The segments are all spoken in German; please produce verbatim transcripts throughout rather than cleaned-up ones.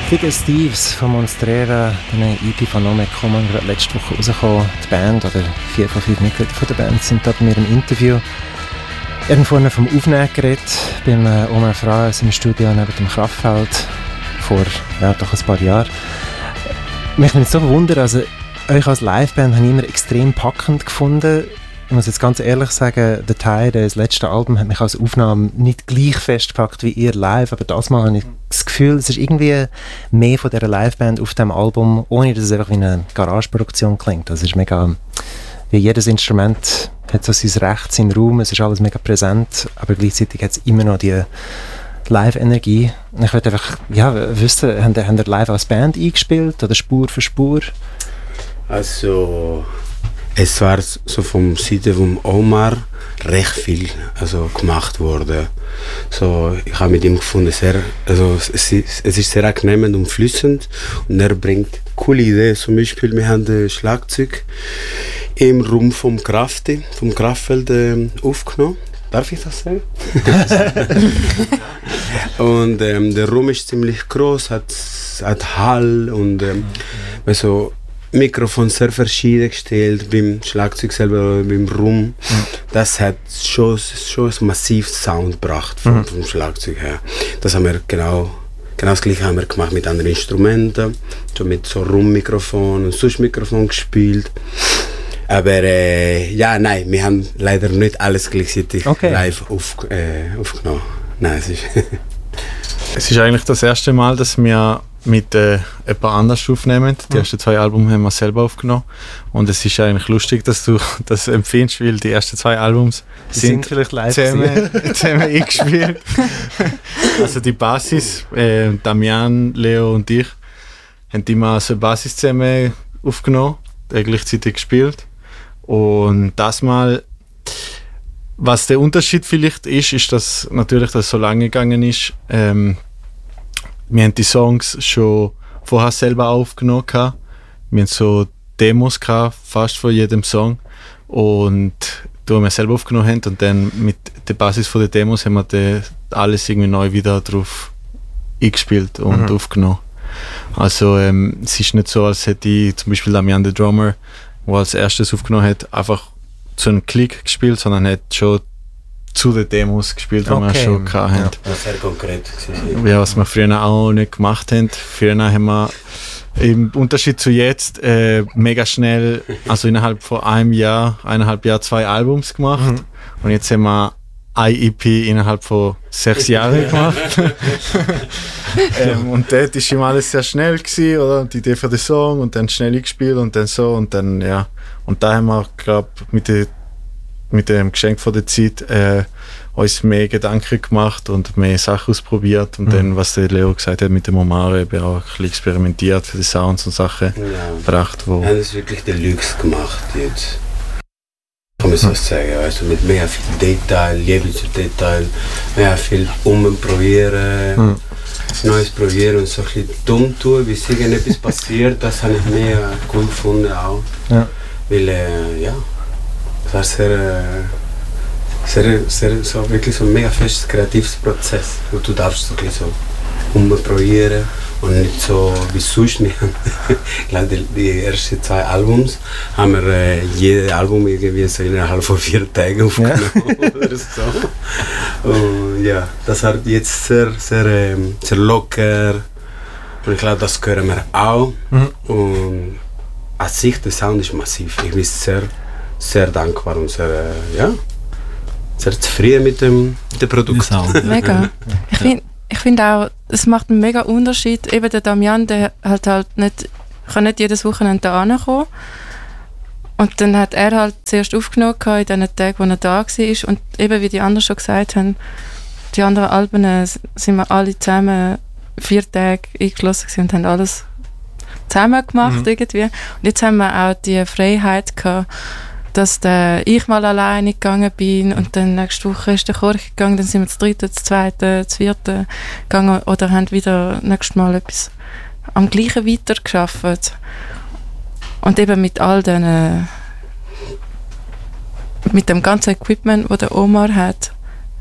Figure Steves von Monstrera, eine E P von Nomek Common, gerade letzte Woche rausgekommen. Die Band, oder vier von fünf Mitglieder von der Band, sind da bei mir im Interview. Irgendwo vom Aufnehmen geredet, beim äh, Omar Fraes im Studio neben dem Kraftfeld, vor ja, doch ein paar Jahren. Mich würde so wundern, also euch als Liveband habe ich immer extrem packend gefunden. Ich muss jetzt ganz ehrlich sagen, der Teil, das letzte Album, hat mich als Aufnahme nicht gleich festgepackt wie ihr live, aber das Mal habe ich das Gefühl, es ist irgendwie mehr von dieser Liveband auf diesem Album, ohne dass es einfach wie eine Garageproduktion klingt. Das ist mega, wie jedes Instrument hat so sein Recht, seinen Raum, es ist alles mega präsent, aber gleichzeitig hat es immer noch die Live-Energie. Ich würde einfach, ja, wissen, habt ihr, habt ihr live als Band eingespielt oder Spur für Spur? Also es war so vom Seite von Omar recht viel also gemacht worden. So, ich habe mit ihm gefunden, sehr, also es ist, es ist sehr angenehm und flüssend und er bringt coole Ideen. Zum Beispiel, wir haben ein Schlagzeug im Raum vom Krafti, vom Kraftfeld äh, aufgenommen. Darf ich das sagen? Und ähm, der Raum ist ziemlich groß, hat, hat Hall und ähm, also Mikrofon sehr verschieden gestellt, beim Schlagzeug selber, beim Raum. Mhm. Das hat schon, schon einen massiven Sound gebracht vom, mhm. vom Schlagzeug her. Das haben wir genau, genau das Gleiche haben wir gemacht mit anderen Instrumenten, so mit so Raummikrofon und sonst Mikrofon gespielt. Aber äh, ja, nein, wir haben leider nicht alles gleichzeitig okay. live auf, äh, aufgenommen. Nein, es ist es ist eigentlich das erste Mal, dass wir mit äh, jemand anders aufnehmen. Die ersten zwei Alben haben wir selber aufgenommen. Und es ist eigentlich lustig, dass du das empfindest, weil die ersten zwei Albums die sind, sind vielleicht live zusammen, zusammen eingespielt. Also die Basis, äh, Damian, Leo und ich, haben immer so eine Basis zusammen aufgenommen, äh, gleichzeitig gespielt. Und das Mal, was der Unterschied vielleicht ist, ist, dass natürlich das so lange gegangen ist. Ähm, wir haben die Songs schon vorher selber aufgenommen. Wir haben so Demos gehabt, fast von jedem Song. Und die wir selber aufgenommen haben. Und dann mit der Basis von der Demos haben wir die, alles irgendwie neu wieder drauf eingespielt und mhm. aufgenommen. Also ähm, es ist nicht so, als hätte ich zum Beispiel Damian, der Drummer, der als erstes aufgenommen hat, einfach zu einem Klick gespielt, sondern hat schon zu den Demos gespielt, die okay. wir schon hatten. Ja, sehr konkret gewesen. Ja, was wir früher auch nicht gemacht haben. Früher haben wir im Unterschied zu jetzt äh, mega schnell, also innerhalb von einem Jahr, eineinhalb Jahr zwei Albums gemacht. Mhm. Und jetzt haben wir eine E P innerhalb von sechs Jahren gemacht. ähm, und dort war immer alles sehr schnell gewesen, oder? Die Idee für den Song und dann schnell gespielt und dann so und dann, ja. Und da haben wir, glaube mit der mit dem Geschenk von der Zeit äh, uns mehr Gedanken gemacht und mehr Sachen ausprobiert und mhm. dann, was der Leo gesagt hat mit dem Omar, eben auch ein bisschen experimentiert für die Sounds und Sachen ja. gebracht. Wo ja, das ist wirklich Deluxe gemacht jetzt. Kann man so mhm. sagen, weißt du, mit mehr viel Detail, Liebe zu Detail, mehr viel umprobieren, mhm. Neues probieren und so ein bisschen dumm tun, bis irgendetwas passiert, das habe ich mehr cool gefunden auch. Ja. Weil, äh, ja, es war sehr, sehr, sehr, so wirklich so ein mega festes kreatives Prozess. Und du darfst so ein bisschen so umprobieren und nicht so wie sonst. Ich glaube, die, die ersten zwei Albums haben wir äh, jedes Album irgendwie so innerhalb von vier Tagen aufgenommen ja. oder so. Und ja, das hat jetzt sehr, sehr, ähm, sehr locker. Und ich glaube, das hören wir auch. Mhm. Und an sich, der Sound ist massiv. Ich bin sehr, sehr dankbar und sehr, äh, ja, sehr zufrieden mit dem, mit dem Produkt. Mega. Ich finde ich find auch, es macht einen mega Unterschied. Eben der Damian, der halt halt nicht, kann nicht jedes Wochenende da ankommen. Und dann hat er halt zuerst aufgenommen in den Tagen, wo er da war. Und eben, wie die anderen schon gesagt haben, die anderen Alben äh, sind wir alle zusammen vier Tage eingeschlossen und haben alles zusammen gemacht mhm. irgendwie. Und jetzt haben wir auch die Freiheit gehabt, dass der, ich mal alleine gegangen bin und dann nächste Woche ist der Chor gegangen, dann sind wir das dritte, das zweite, das vierte gegangen oder haben wieder nächstes Mal etwas am gleichen weitergearbeitet. Und eben mit all den, mit dem ganzen Equipment, das der Omar hat,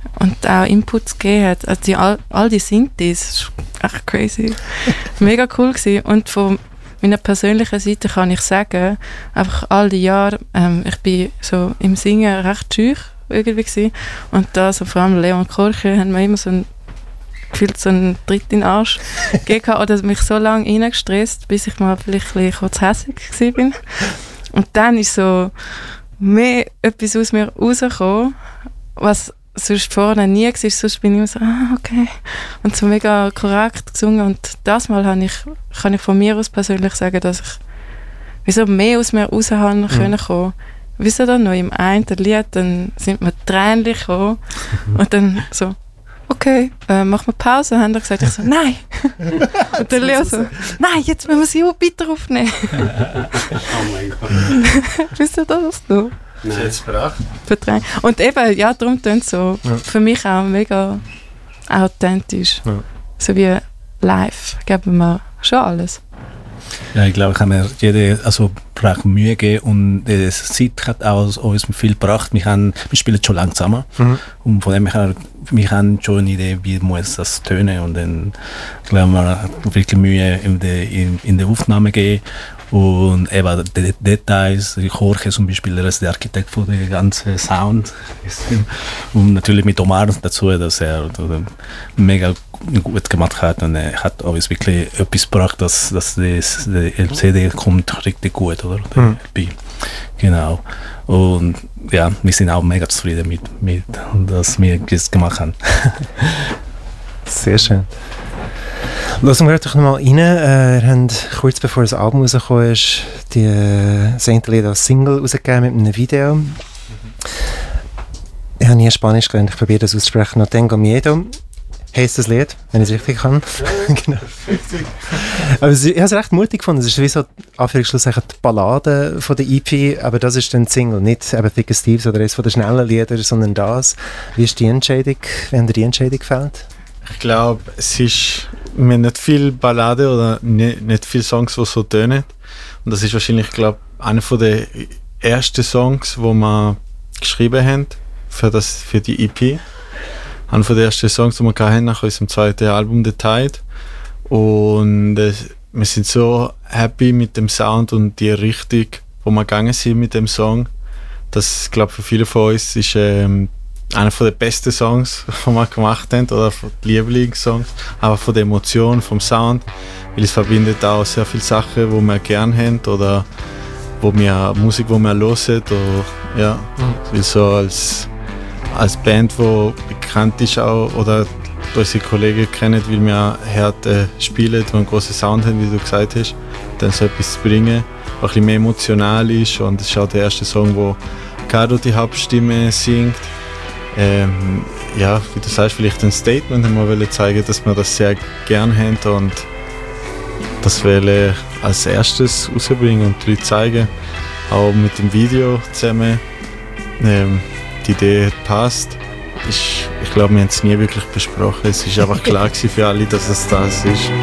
und auch Inputs gegeben hat. Also die, all, all die Synthes, das ist echt crazy. Mega cool gewesen. Und von meiner persönlichen Seite kann ich sagen, einfach all die Jahre, ähm, ich bin so im Singen recht schüch irgendwie gewesen. Und da, so vor allem Leon Korche, haben wir immer so ein gefühlt so einen Tritt in den Arsch gegeben oder mich so lange reingestresst, bis ich mal vielleicht ein kurz hässlich war. Und dann ist so mehr etwas aus mir rausgekommen, was sonst vorher nie war. Sonst bin ich immer so, ah, okay. Und so mega korrekt gesungen. Und das Mal habe ich, kann ich von mir aus persönlich sagen, dass ich wieso mehr aus mir raus haben mhm. können kommen. Wieso dann noch im einen Lied, dann sind wir Tränen gekommen und dann so, okay, äh, machen wir Pause, haben wir gesagt. Ich so, nein. Und der Leo so, nein, jetzt müssen wir sie auch weiter aufnehmen. Oh mein Gott. Wisst ihr das noch? Nein. Jetzt brach. Und eben, ja, darum tönt es so ja. für mich auch mega authentisch. Ja. So wie live geben wir schon alles. Ja, ich glaube, ich habe mir jede also Mühe gegeben und die Zeit hat auch uns viel gebracht. Wir, haben, wir spielen schon lange zusammen mhm. und von dem her, wir haben schon eine Idee, wie muss das tönen und dann glaube ich, wir haben wirklich Mühe in der, in, in der Aufnahme gegeben und eben die Details, die Jorge zum Beispiel, er ist der Architekt von dem ganzen Sound und natürlich mit Omar dazu, dass er mega gut gemacht hat und er hat uns wirklich etwas gebracht, dass, dass das, die C D kommt richtig gut, oder? Mhm. Genau. Und ja, wir sind auch mega zufrieden mit, mit dass wir das gemacht haben. Sehr schön. Lassen wir doch noch mal rein. Äh, wir haben kurz bevor das Album rausgekommen ist, die äh, Saint Lied als Single rausgegeben mit einem Video. Mhm. Ich habe nie Spanisch gelernt, ich probiere das auszusprechen. No tengo miedo heisst das Lied, wenn ich es richtig kann. Ja, genau. Aber ich habe es recht mutig gefunden. Es ist wie so Anführungsschluss die Ballade von der E P, aber das ist dann die Single, nicht eben Thick as Thieves oder eines von den schnellen Lieder, sondern das. Wie ist die Entscheidung? Wie haben dir die Entscheidung gefällt? Ich glaube, es ist mir nicht viel Ballade oder nicht, nicht viele Songs, die so tönen. Und das ist wahrscheinlich, glaube ich, einer der ersten Songs, die wir geschrieben haben für, das, für die E P. Einer der ersten Songs, die wir hatten nach unserem zweiten Album «The Tide». Und äh, wir sind so happy mit dem Sound und die Richtung, wo wir gegangen sind mit dem Song. Das, glaube ich, für viele von uns ist ähm, einer der besten Songs, die wir gemacht haben, oder von den Lieblingssongs, aber von der Emotion, vom Sound, weil es verbindet auch sehr viele Sachen, die wir gerne haben oder wo wir Musik, die wir hören, oder ja, mhm. weil so als als Band, die bekannt ist auch, oder unsere Kollegen kennen, weil wir hart äh, spielen und einen grossen Sound haben, wie du gesagt hast, dann so etwas zu bringen, was ein bisschen mehr emotional ist. Und es ist auch der erste Song, wo Caro die Hauptstimme singt. Ähm, ja, wie du sagst, vielleicht ein Statement haben wir wollen zeigen, dass wir das sehr gerne haben und das wollen als erstes rausbringen und die Leute zeigen, auch mit dem Video zusammen. Ähm, die Idee passt. Ich, ich glaube, wir haben es nie wirklich besprochen. Es ist einfach klar für alle, dass es das ist.